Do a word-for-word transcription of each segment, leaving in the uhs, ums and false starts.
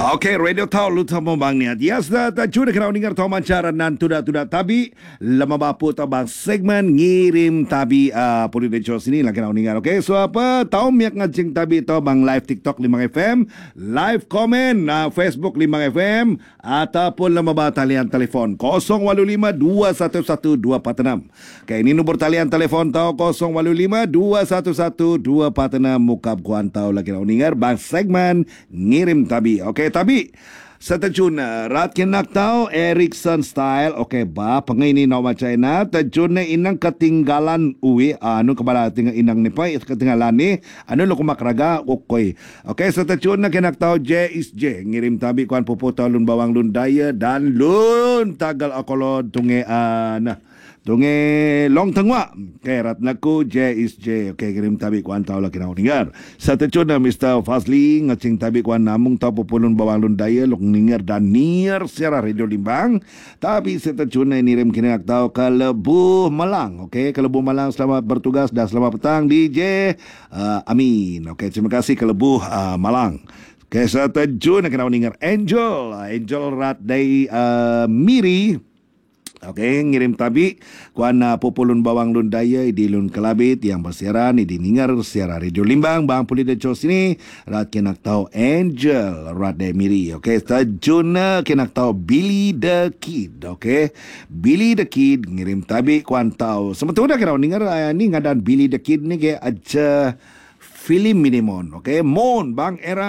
Okey, radio tahu lu tahu bang ni. Yes, dah tak curi kena dengar tahu mancara nan tuda-tuda tabi lama bapu tahu bang segmen ngirim tabi uh, puli de show sini lah kena dengar. Okey, so apa tahu miak ngajing tabi tahu bang live TikTok lima F M, live comment uh, Facebook lima F M ataupun lama bah talian telefon kosong walu lima dua satu satu dua empat enam. Okey, ini nombor talian telefon tahu kosong walu lima dua satu satu dua empat enam mukab kuan tahu lah kena dengar bang segmen ngirim tabi. Okey, tapi setajun rat kinak tahu Erickson style. Okey ba pengai ni nama China tajun inang ketinggalan uwi anu kepada tinggal inang ni pa ketinggalan ni anu lo kumakraga okoy. Okey setajun kinak tahu J is J ngirim tabi kuan popo talun bawang lun daya dan lun tagal akolod tunge ana Tunge long tengwa okay, rat naku J is J. Okay, kirim tabi kuan tahu lah kena dengar. Satu cuna Mister Fazli ngacing tabi kuan namung tahu pupulun bawang lun daya lok dengar dan niar secara radio Limbang. Tapi satu cuna ini rem kena tahu Kelebuh Malang. Okay, Kelebuh Malang selamat bertugas dan selamat petang D J uh, Amin. Okay, terima kasih Kelebuh uh, Malang. Okay, satu cuna kena dengar Angel. Angel rat dari uh, Miri. Okey, ngirim tabi kuan uh, populun bawang lun daya di lun kelabit yang bersiaran di ningar siaran radio Limbang bang puli de show sini rat kenak tahu Angel rat de Miri. Okey, tajuna kenak tahu Billy the Kid. Okey, Billy the Kid ngirim tabi kuan tahu sebetulnya kena ningar uh, ni ngadan Billy the Kid ni ke aja film minimon. Okey, mon bang era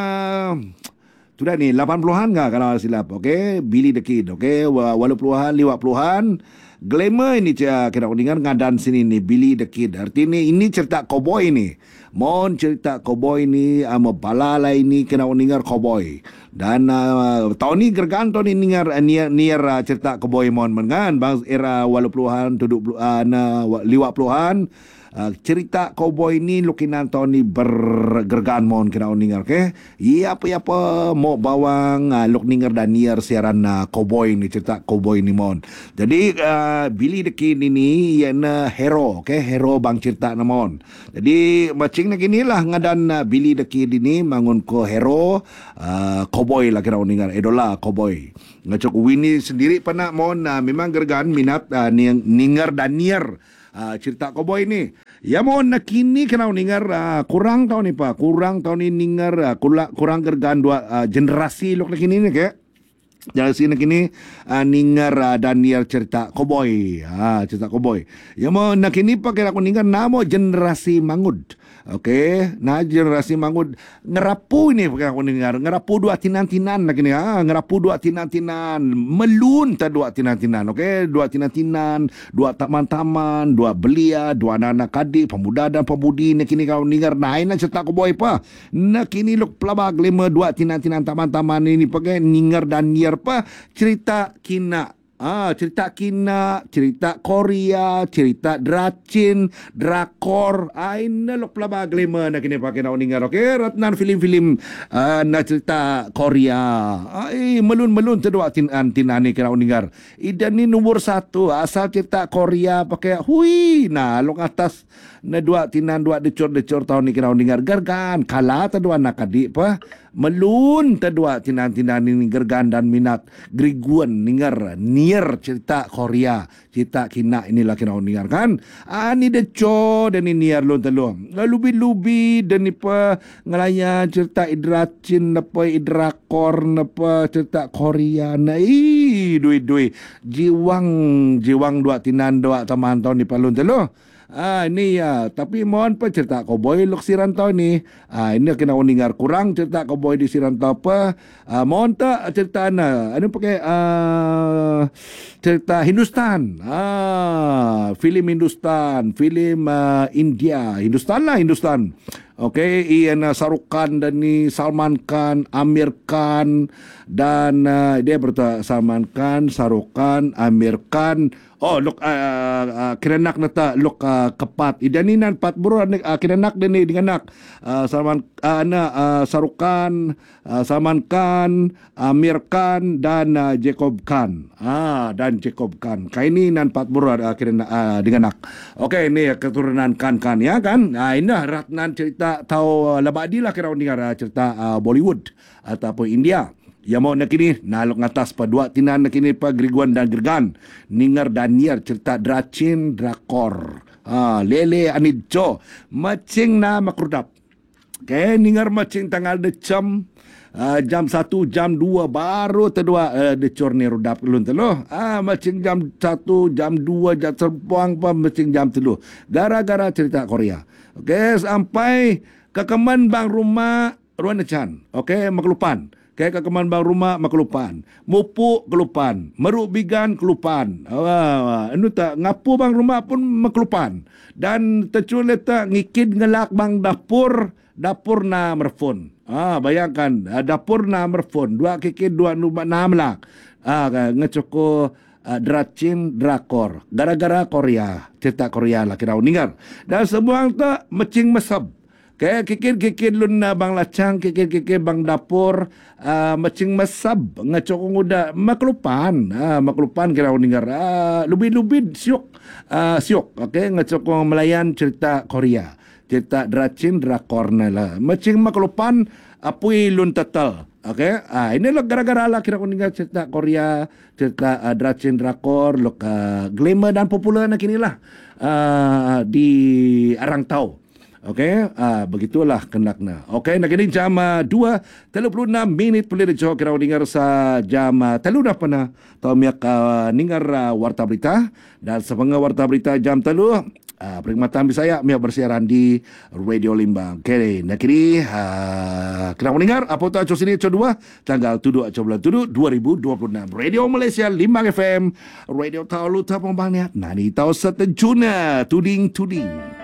sudah ni lapan puluhan enggak kalau silap. Okey, Billy the Kid. Okey, walau puluhan, lima puluhan. Glamour ini cia kena dengar ngadan sini ni Billy the Kid. Artinya ini cerita cowboy ni. Mon cerita cowboy ni ama balala ini kena dengar cowboy. Dan uh, tahun ni gergan tahun ni dengar uh, near near uh, cerita cowboy mon mengan bang era walau puluhan tuduk uh, na lima puluhan. Uh, cerita cowboy ni lukinan tahun ni bergergan mohon kena dengar ke. Iya apa apa mau bawang uh, luk dengar dan niar siaran uh, cowboy ni cerita cowboy ni mohon. Jadi uh, Billy the Kid ini yana hero ke hero bang cerita namon. Jadi macing nak inilah ngadan uh, Billy the Kid ini mangun ko hero uh, cowboy lah kena dengar idola cowboy. Ngacok Winnie sendiri pernah mohon uh, memang gergan minat uh, ningar dan niar Uh, cerita cowboy ni. Ya mohon nak kini kena dengar uh, kurang tahun ni pa, kurang tahun ni dengar uh, kurang, kurang gergan dua uh, generasi lok lagi ni ni ke. Generasi nak kini uh, dengar uh, dan niar cerita cowboy. Ha, uh, cerita cowboy. Ya mohon nak kini pa kena dengar nama generasi Mangud. Okey, nah generasi Mangud ngerapu ini pakai aku dengar ngerapu dua tinan-tinan lagi ni ha ngerapu dua tinan-tinan melun tak dua tinan-tinan. Okey, dua tinan-tinan, dua taman-taman, dua belia, dua anak-anak adik, pemuda dan pemudi ni kini kau dengar naik nak cerita cowboy pa. Nak kini luk pelabag lima dua tinan-tinan taman-taman ini pakai dengar dan niar pa cerita kina. Ah, cerita kina, cerita Korea, cerita dracin, drakor. Ah, ini lo pelaba glema nak kini pakai nak dengar. Okey, ratnan film-film uh, nak cerita Korea. Ai melun-melun terdua tinan tinan ni kena dengar. Idan ni nomor satu asal cerita Korea pakai hui. Nah, lo atas na dua tinan dua decor-decor tahun ni kena dengar. Gergan kala terdua nak adik pa. Melun terdua tinan-tinan ini gergan dan minat griguan dengar nier cerita Korea cerita kina inilah kena dengar kan ah ni deco dan ini nier lun telung lubi-lubi dan apa ngelaya cerita idracin apa idrakor apa cerita Korea na ih duit-duit jiwang jiwang dua tinan dua teman tahun ni palun telung. Ah ini ya, tapi mohon pa cerita cowboy lok sirantau ni. Ah ini kena dengar kurang cerita cowboy di sirantau pa. Ah mohon tak cerita na. Ano pakai ah cerita Hindustan. Ah film Hindustan, film uh, India, Hindustan lah Hindustan. Okey, ian uh, Shahrukh Khan dan ni Salman Khan, Amir Khan dan uh, dia berta Salman Khan, Shahrukh Khan, Amir Khan. Oh, look uh, uh, kiranak na ta look uh, kepat. Idaninan pat bro uh, kiranak din ni dengan nak uh, Salman uh, na uh, Shahrukh Khan, uh, Salman Khan, Amir Khan dan uh, Jacob Khan. Ah, dan Jacob Khan. Kaini nan pat bro uh, kiranak uh, dengan nak. Okey, ni keturunan Khan Khan ya kan. Ah, ini ratnan cerita tahu uh, labadi lah kira dengar uh, cerita uh, Bollywood ataupun India. Ya mau nak kini nalok ngatas pa dua tinan nak kini pa Griguan dan Gergan. Ningar Daniel cerita Dracin Drakor. Ah, lele anidjo macing na makrudap. Okay, ningar macing tanggal decam uh, jam satu, jam dua baru terdua uh, decor ni rudap kelun teluh. Ah, macing jam satu, jam dua, jam serbuang pa macing jam teluh. Gara-gara cerita Korea. Okay, sampai kekeman bang rumah Ruan Chan. Okay, maklupan. Kaya kekeman bang rumah makelupan. Mupuk kelupan. Meruk bigan kelupan. Ah, anu tak ngapu bang rumah pun makelupan. Dan tercul letak ngikid ngelak bang dapur, dapur na merfon. Ah, bayangkan dapur na merfon. Dua kikid, dua nuba na melak. Ah, ngecoko uh, Dracin Drakor. Gara-gara Korea. Cerita Korea lah kira uningar. Dan semua tak macing mesab. Kaya kikir-kikir lun na bang lacang, kikir-kikir bang dapur, uh, macing masab, ngacokong udah, maklupan, uh, maklupan kira uningar, uh, lubid-lubid, siok, uh, siok, okay, ngacokong Melayan cerita Korea, cerita Dracin Drakor na lah, macing maklupan, apui lun tatal, okay, uh, inilah gara-gara lah kira uningar cerita Korea, cerita uh, Dracin Drakor, lok, uh, glamour dan popular na kini lah, uh, di Arang Tau. Okey, ah, begitulah kendaknya. Okey, nak kini jam uh, dua tiga puluh enam minit boleh dijawab kira dengar sa jam uh, telu dah pernah tau miak uh, dengar uh, warta berita dan sepengah warta berita jam telu uh, perkhidmatan Bisaya miak bersiaran di Radio Limbang. Okey, nak kini uh, kira dengar apa tu aco sini aco dua tanggal tujuh bulan tujuh dua ribu dua puluh enam. Radio Malaysia Limbang F M, Radio Tau Lu Tau Pembang Niat. Nani tau setejuna tuding tuding.